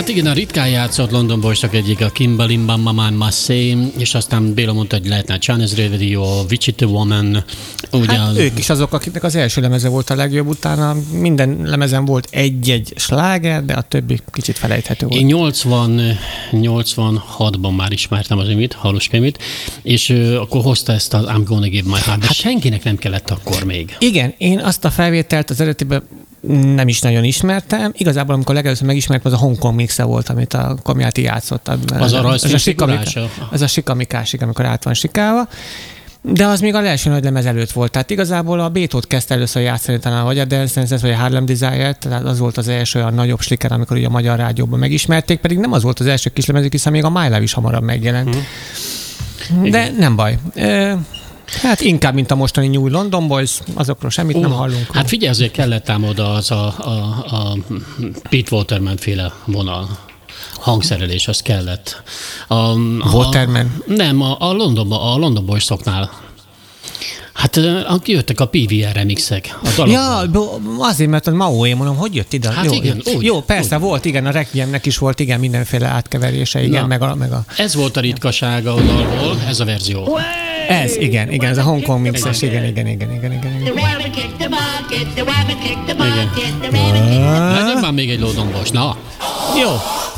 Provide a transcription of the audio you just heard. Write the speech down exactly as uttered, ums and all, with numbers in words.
Hát igen, a ritkán játszott London Boys-nak egyik a Kimbalimban Maman Massey, és aztán Béla mondta, hogy lehetne a Chinese Radio, Wichita Woman. Ugye Hát az... ők is azok, akiknek az első lemeze volt a legjobb, utána minden lemezen volt egy-egy sláger, de a többi kicsit felejthető volt. Én nyolcvan, nyolcvanhatban már ismertem az Imit, Haluskemit, és uh, akkor hozta ezt az I'm Gonna Give My Heart, de senkinek nem kellett akkor még. Igen, én azt a felvételt az eredetiben nem is nagyon ismertem. Igazából, amikor legelőször megismertem, az a Hong Kong mixe volt, amit a Komjáti játszott. Az a rajzfilm figurása? Az a sikamikásig, amikor át van sikálva. De az még a első nagy lemez előtt volt. Tehát igazából a Beatle-t kezdte először játszani, talán vagy a Dance Dance vagy a Harlem Desire, tehát az volt az első a nagyobb sliker, amikor ugye a magyar rádióban megismerték, pedig nem az volt az első kislemezük, hiszen még a My Life is hamarabb megjelent. Hmm. De nem baj. Hát inkább, mint a mostani New London Boys, azokról semmit uh, nem hallunk. Hát figyelj, azért kellett ám oda az a, a, a Pete Waterman féle vonal. Hangszerelés, az kellett. A, Waterman? A, nem, a, a, London, a London Boys-oknál. Hát jöttek a pé vé er remixek. A ja, azért, mert a Mao, én mondom, hogy jött ide? Hát jó, igen, úgy, jó, persze, úgy. Volt, igen, a Requiemnek is volt, igen, mindenféle átkeverése, igen, Na, meg a, meg a... Ez volt a ritkasága oldalból, ez a verzió. Ez, igen, igen, ez a Hong Kong mixes, igen, igen, igen, igen, igen. Igen. Legyen már még egy London Boys, na. Jó.